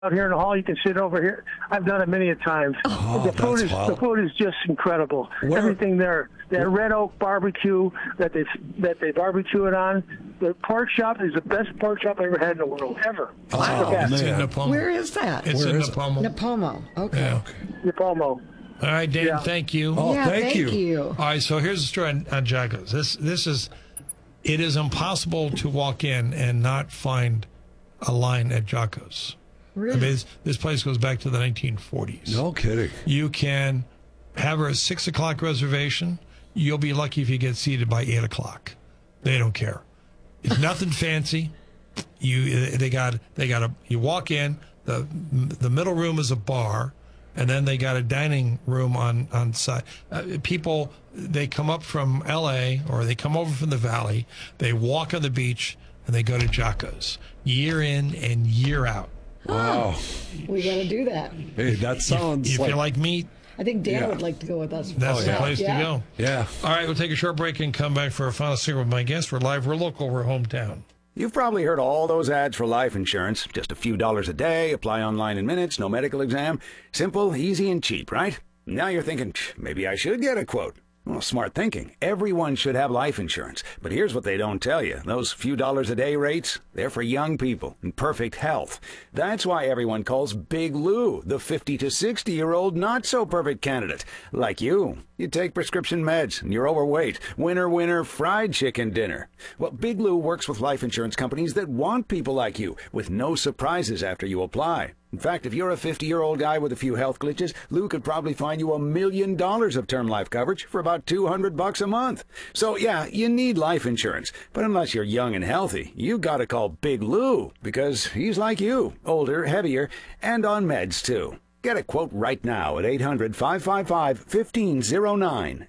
out here in the hall. You can sit over here. I've done it many a time. Oh, the food is just incredible. Everything there. That Red Oak barbecue that they barbecue it on. The pork chop is the best pork chop I ever had in the world, ever. Wow, It's man. in Napomo. Where is that? It's in Napomo. Napomo. Okay. Yeah. Napomo. All right, Dan, Yeah. thank you. Oh, Yeah, thank you. All right, so here's the story on Jocko's. It is impossible to walk in and not find a line at Jocko's. Really? I mean, this place goes back to the 1940s. No kidding. You can have a 6 o'clock reservation. You'll be lucky if you get seated by 8 o'clock. They don't care. It's nothing fancy. You walk in. The middle room is a bar. And then they got a dining room on site. People, they come up from L.A. or they come over from the Valley. They walk on the beach and they go to Jocko's year in and year out. Wow. We got to do that. Hey, that sounds If you like meat, I think Dan Yeah. would like to go with us. that's the place to go. Yeah. All right, we'll take a short break and come back for a final segment with my guest. We're live, we're local, we're hometown. You've probably heard all those ads for life insurance. Just a few dollars a day, apply online in minutes, no medical exam. Simple, easy, and cheap, right? Now you're thinking, maybe I should get a quote. Well, smart thinking. Everyone should have life insurance. But here's what they don't tell you. Those few dollars a day rates, they're for young people in perfect health. That's why everyone calls Big Lou the 50 to 60-year-old not-so-perfect candidate. Like you. You take prescription meds and you're overweight. Winner, fried chicken dinner. Well, Big Lou works with life insurance companies that want people like you, with no surprises after you apply. In fact, if you're a 50-year-old guy with a few health glitches, Lou could probably find you $1 million of term life coverage for about $200 a month. So, yeah, you need life insurance. But unless you're young and healthy, you gotta call Big Lou, because he's like you, older, heavier, and on meds, too. Get a quote right now at 800-555-1509,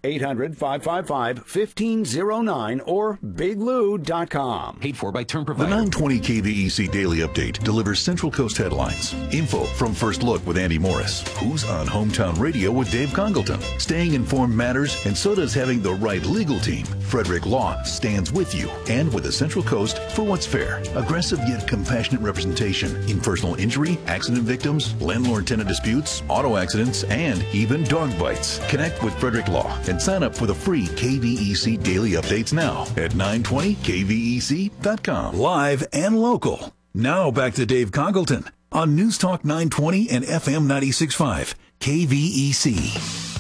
800-555-1509, or biglou.com. Paid for by term The provider. 920 KVEC Daily Update delivers Central Coast headlines, info from First Look with Andy Morris, who's on Hometown Radio with Dave Congleton. Staying informed matters, and so does having the right legal team. Frederick Law stands with you and with the Central Coast for what's fair. Aggressive yet compassionate representation in personal injury, accident victims, landlord-tenant disputes, auto accidents, and even dog bites. Connect with Frederick Law and sign up for the free KVEC Daily Updates now at 920kvec.com. Live and local. Now back to Dave Congleton on News Talk 920 and FM 96.5 KVEC.